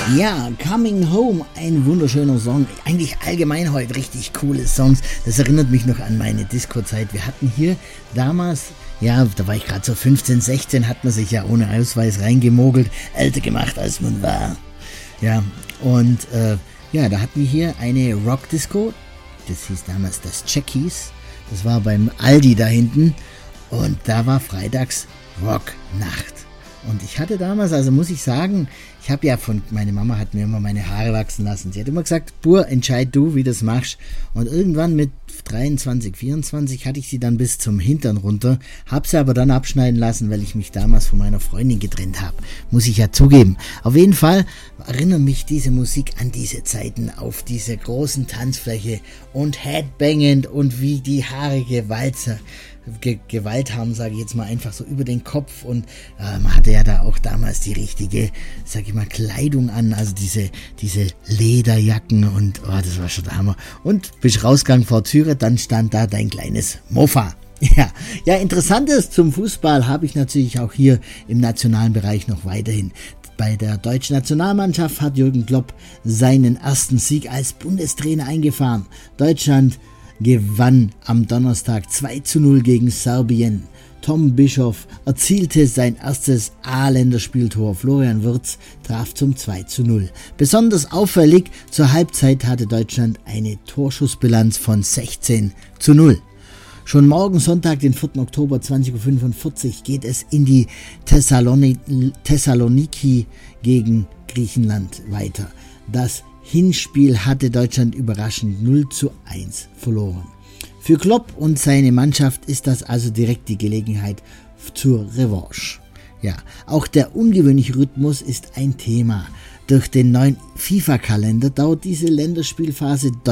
Ja, Coming Home, ein wunderschöner Song. Eigentlich allgemein heute richtig coole Songs. Das erinnert mich noch an meine Disco-Zeit. Wir hatten hier damals, ja, da war ich gerade so 15, 16, hat man sich ja ohne Ausweis reingemogelt, älter gemacht als man war. Ja, und da hatten wir hier eine Rock-Disco. Das hieß damals das Jackies. Das war beim Aldi da hinten. Und da war freitags Rocknacht. Und ich hatte damals, also muss ich sagen, meine Mama hat mir immer meine Haare wachsen lassen. Sie hat immer gesagt, Bur, entscheid du, wie du das machst. Und irgendwann mit 23, 24 hatte ich sie dann bis zum Hintern runter, hab sie aber dann abschneiden lassen, weil ich mich damals von meiner Freundin getrennt habe. Muss ich ja zugeben. Auf jeden Fall erinnert mich diese Musik an diese Zeiten, auf diese großen Tanzfläche und Headbangend und wie die Haare Gewalt haben, sage ich jetzt mal, einfach so über den Kopf, und man hatte ja da auch damals die richtige, sag ich mal, Kleidung an, also diese Lederjacken, und das war schon der Hammer. Und bist rausgegangen vor Türe, dann stand da dein kleines Mofa. Ja, Interessantes zum Fußball habe ich natürlich auch hier im nationalen Bereich noch weiterhin. Bei der deutschen Nationalmannschaft hat Jürgen Klopp seinen ersten Sieg als Bundestrainer eingefahren. Deutschland gewann am Donnerstag 2:0 gegen Serbien. Tom Bischoff erzielte sein erstes A-Länderspieltor. Florian Wirtz traf zum 2:0. Besonders auffällig, zur Halbzeit hatte Deutschland eine Torschussbilanz von 16:0. Schon morgen Sonntag, den 4. Oktober 20:45 Uhr, geht es in die Thessaloniki gegen Griechenland weiter. Das Hinspiel hatte Deutschland überraschend 0:1 verloren. Für Klopp und seine Mannschaft ist das also direkt die Gelegenheit zur Revanche. Ja, auch der ungewöhnliche Rhythmus ist ein Thema. Durch den neuen FIFA-Kalender dauert diese Länderspielphase